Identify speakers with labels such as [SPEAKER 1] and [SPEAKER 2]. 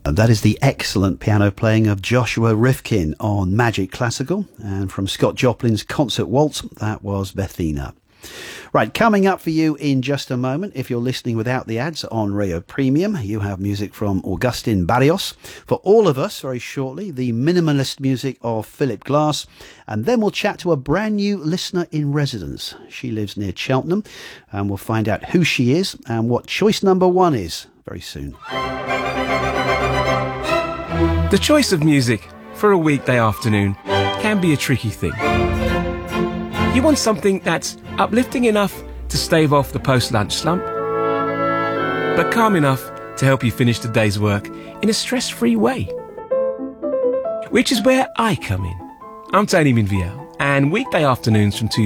[SPEAKER 1] That is the excellent piano playing of Joshua Rifkin on Magic Classical, and from Scott Joplin's Concert Waltz, that was Bethina. Right, coming up for you in just a moment, if you're listening without the ads on Rio Premium, you have music from Augustin Barrios. For all of us, very shortly, the minimalist music of Philip Glass, and then we'll chat to a brand new listener in residence. She lives near Cheltenham, and we'll find out who she is and what choice number one is very soon.
[SPEAKER 2] The choice of music for a weekday afternoon can be a tricky thing. You want something that's uplifting enough to stave off the post-lunch slump, but calm enough to help you finish the day's work in a stress-free way. Which is where I come in. I'm Tony Minviel, and weekday afternoons from 2